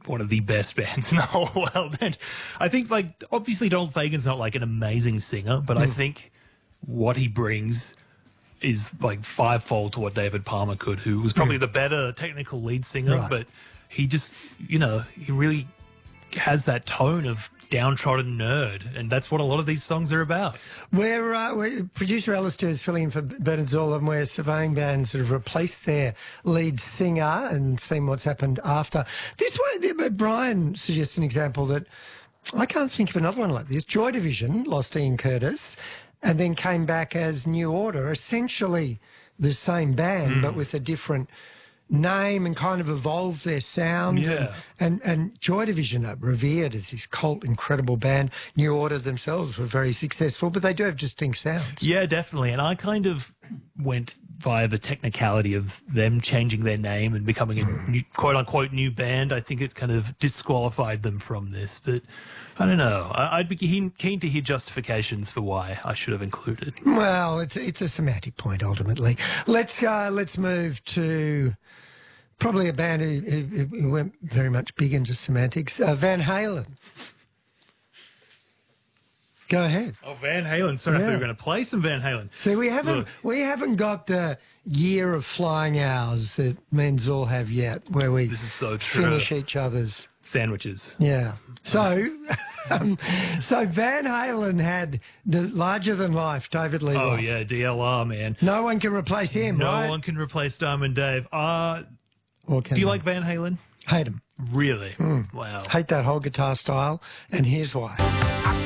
one of the best bands in the whole world. And I think, like, obviously Donald Fagen's not like an amazing singer, but I think what he brings is like fivefold to what David Palmer could, who was probably the better technical lead singer, Right. but he just, he really has that tone of downtrodden nerd, and that's what a lot of these songs are about. Producer Alistair is filling in for Bernard Zoll, and we're surveying bands that have replaced their lead singer and seeing what's happened after. This one, Brian suggests an example that I can't think of another one like this. Joy Division lost Ian Curtis and then came back as New Order, essentially the same band but with a different name, and kind of evolved their sound. Yeah. And Joy Division are revered as this cult, incredible band. New Order themselves were very successful, but they do have distinct sounds. Yeah, definitely. And I kind of went via the technicality of them changing their name and becoming a new, quote-unquote new band. I think it kind of disqualified them from this. But I don't know. I'd be keen to hear justifications for why I should have included. Well, it's a semantic point, ultimately. Let's move to probably a band who went very much big into semantics, Van Halen. Go ahead. Oh, Van Halen. Sorry, I thought we were going to play some Van Halen. See, we haven't got the year of flying hours that Menzel have yet, where we This is so true. finish each other's Sandwiches. Yeah. So, so Van Halen had the larger-than-life David Lee Oh, Roth. yeah, DLR, man. No one can replace him, No right? one can replace Diamond Dave. Or can Do you they? like Van Halen? Hate him. Really? Wow. Hate that whole guitar style, and here's why.